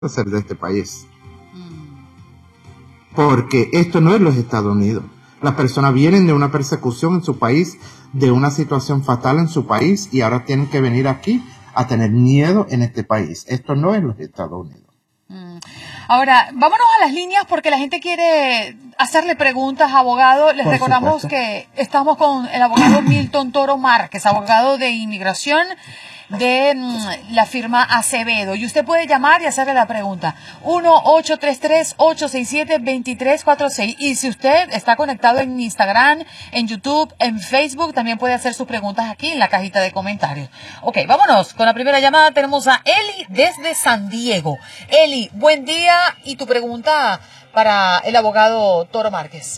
ser de este país. Porque esto no es los Estados Unidos. Las personas vienen de una persecución en su país, de una situación fatal en su país, y ahora tienen que venir aquí a tener miedo en este país. Esto no es los Estados Unidos. Ahora, vámonos a las líneas porque la gente quiere hacerle preguntas, abogado. Les recordamos que estamos con el abogado Milton Toro Márquez, abogado de inmigración de la firma Acevedo. Y usted puede llamar y hacerle la pregunta. 1-833-867-2346. Y si usted está conectado en Instagram, en YouTube, en Facebook, también puede hacer sus preguntas aquí en la cajita de comentarios. Ok, vámonos con la primera llamada. Tenemos a Eli desde San Diego. Eli, buen día. Y tu pregunta para el abogado Toro Márquez.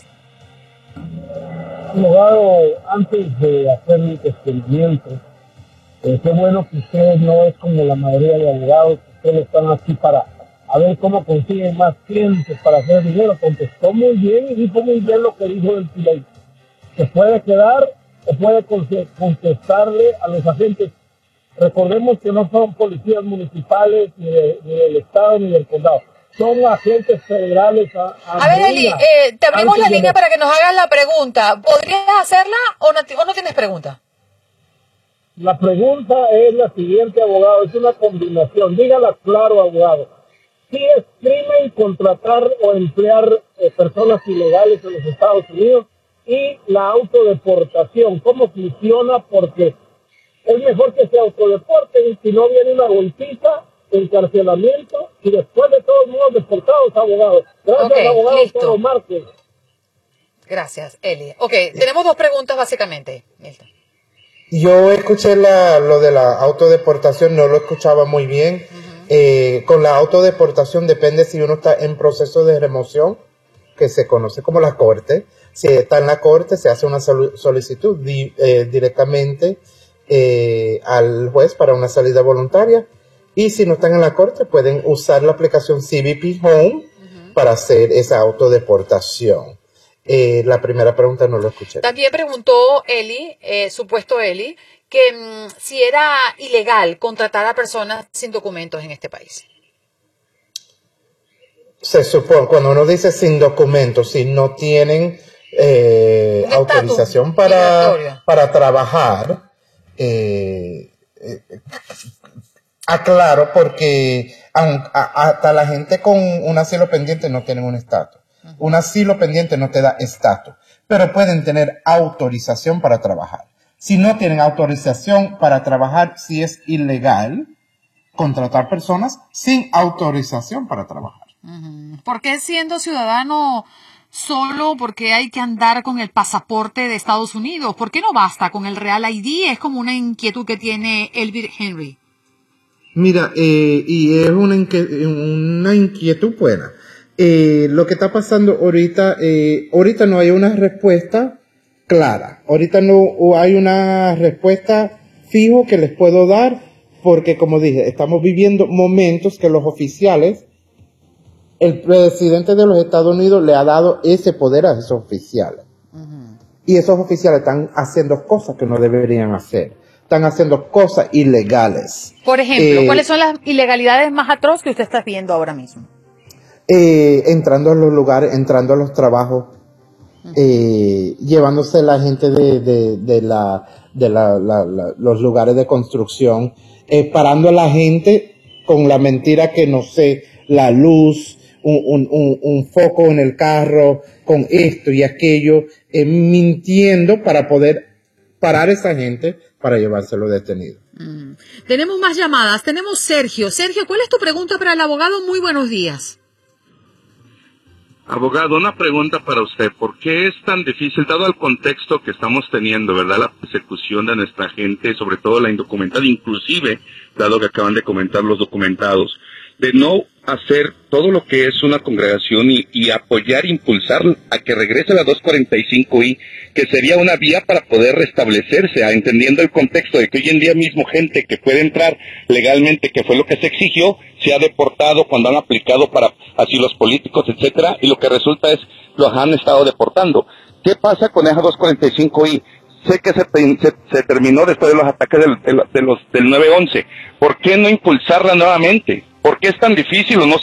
Abogado, antes de hacer mi experimento, qué bueno que ustedes no es como la mayoría de abogados, que ustedes están aquí para a ver cómo consiguen más clientes para hacer dinero. Contestó muy bien y dijo muy bien lo que dijo el piloto. Se puede quedar o puede contestarle a los agentes. Recordemos que no son policías municipales, ni del estado, ni del condado. Son agentes federales. A ver, Eli, te abrimos la línea para que nos hagas la pregunta. ¿Podrías hacerla o no tienes pregunta? La pregunta es la siguiente, abogado. Es una combinación. Dígala claro, abogado. ¿Sí es crimen contratar o emplear personas ilegales en los Estados Unidos? Y la autodeportación, ¿cómo funciona? Porque es mejor que se autodeporten y si no viene una golpiza, encarcelamiento y después de todos modos deportados, abogado. Gracias, abogado Toro Márquez. Gracias, Eli. Tenemos dos preguntas básicamente, Milton. Yo escuché lo de la autodeportación, no lo escuchaba muy bien. Con la autodeportación depende si uno está en proceso de remoción, que se conoce como la corte. Si está en la corte, se hace una solicitud directamente al juez para una salida voluntaria. Y si no están en la corte, pueden usar la aplicación CBP Home para hacer esa autodeportación. La primera pregunta no lo escuché. También preguntó Eli, supuesto Eli, que si era ilegal contratar a personas sin documentos en este país. Se supone, cuando uno dice sin documentos, si no tienen autorización para trabajar, aclaro, porque hasta la gente con un asilo pendiente no tienen un estatus. Un asilo pendiente no te da estatus, pero pueden tener autorización para trabajar. Si no tienen autorización para trabajar, sí es ilegal contratar personas sin autorización para trabajar. ¿Por qué siendo ciudadano solo? ¿Por qué hay que andar con el pasaporte de Estados Unidos? ¿Por qué no basta con el Real ID? Es como una inquietud que tiene Elvir Henry. Mira, y es una inquietud buena. Lo que está pasando ahorita no hay una respuesta clara. Ahorita no hay una respuesta fijo que les puedo dar porque, como dije, estamos viviendo momentos que los oficiales, el presidente de los Estados Unidos le ha dado ese poder a esos oficiales. Y esos oficiales están haciendo cosas que no deberían hacer. Están haciendo cosas ilegales. Por ejemplo, ¿cuáles son las ilegalidades más atroces que usted está viendo ahora mismo? Entrando a los lugares, entrando a los trabajos, llevándose la gente de los lugares de construcción, parando a la gente con la mentira que no sé, la luz, un foco en el carro, con esto y aquello, mintiendo para poder parar a esa gente para llevárselo detenido. Tenemos más llamadas. Tenemos Sergio. Sergio, ¿cuál es tu pregunta para el abogado? Muy buenos días. Abogado, una pregunta para usted. ¿Por qué es tan difícil, dado el contexto que estamos teniendo, verdad, la persecución de nuestra gente, sobre todo la indocumentada, inclusive, dado que acaban de comentar los documentados, de no hacer todo lo que es una congregación y apoyar, impulsar a que regrese la 245I, que sería una vía para poder restablecerse, entendiendo el contexto de que hoy en día mismo gente que puede entrar legalmente, que fue lo que se exigió, se ha deportado cuando han aplicado para asilos políticos, etcétera, y lo que resulta es los han estado deportando. ¿Qué pasa con esa 245I? Sé que se terminó después de los ataques del 9/11. ¿Por qué no impulsarla nuevamente? ¿Por qué es tan difícil o no